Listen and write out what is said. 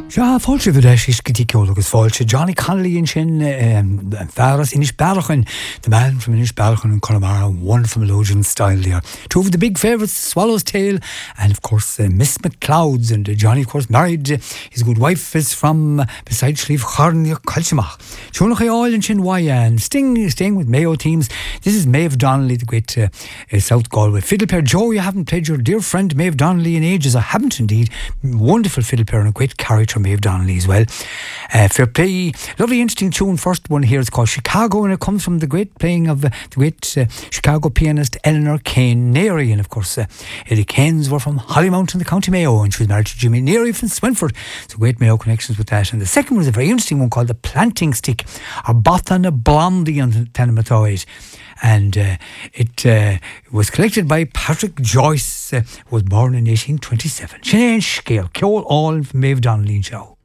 Ja, fáilte bhfuil is gotíceol agus fáilte Johnny Connolly in sin fearras inis Bealachan, the man from Inis Bealachan in Connemara, wonderful melodian style there. Two of the big favourites, Swallow's Tail, and of course Miss McClouds, and Johnny of course married, his good wife is from beside Slieve Charnia Colchimach. Seanach all in sin and staying with Mayo teams. This is Maeve Donnelly, the great South Galway fiddle player. Joe, you haven't played your dear friend Maeve Donnelly in ages. I haven't indeed. Wonderful fiddle player and a great character, Maeve Donnelly as well. Fair play. Lovely interesting tune. First one here is called Chicago, and it comes from the great playing of the great Chicago pianist Eleanor Kane Neary. And of course Eddie Kane's were from Hollymount in the County Mayo, and she was married to Jimmy Neary from Swinford. So great Mayo connections with that. And the second one is a very interesting one called The Planting Stick, or Bothan a Blondie on Tenamatoid. And it was collected by Patrick Joyce, who was born in 1827. Sinead Scale, Ceol all from Maeve Donnelly Show.